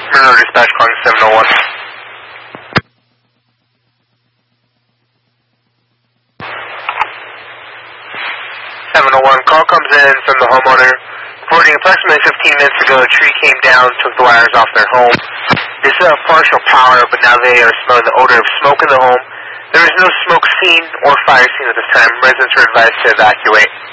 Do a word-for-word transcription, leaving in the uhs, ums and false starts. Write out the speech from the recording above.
Monroe Dispatch calling seven oh one. seven oh one, call comes in from the homeowner. Reporting approximately fifteen minutes ago, a tree came down, took the wires off their home. They still have partial power, but now they are smelling the odor of smoke in the home. There is no smoke seen or fire seen at this time. Residents are advised to evacuate.